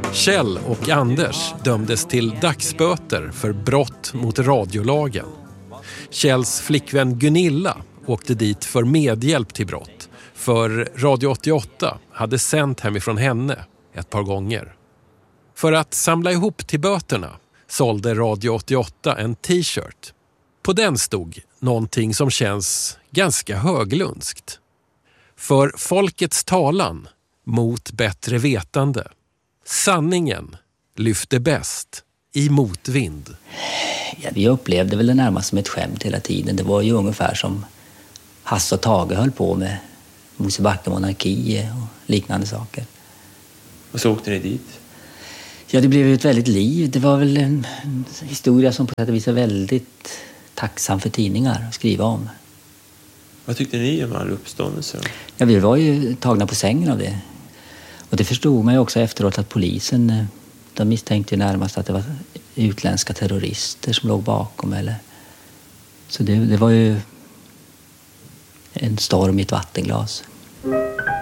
Kjell och Anders dömdes till dagsböter för brott mot radiolagen. Kjells flickvän Gunilla åkte dit för medhjälp till brott, för Radio 88 hade sänt hemifrån henne ett par gånger. För att samla ihop till böterna sålde Radio 88 en t-shirt. På den stod någonting som känns ganska höglundskt. För folkets talan mot bättre vetande. Sanningen lyfte bäst i motvind. Ja, vi upplevde väl det närmast som ett skämt hela tiden. Det var ju ungefär som Hasse och Tage höll på med Mosebacke monarki och liknande saker. Och så åkte ni dit? Ja, det blev ju ett väldigt liv. Det var väl en historia som på sätt och vis är väldigt tacksam för tidningar att skriva om. Vad tyckte ni om all uppståndelse? Ja, vi var ju tagna på sängen av det. Och det förstod man ju också efteråt att polisen, de misstänkte ju närmast att det var utländska terrorister som låg bakom. Så det var ju en storm i ett vattenglas.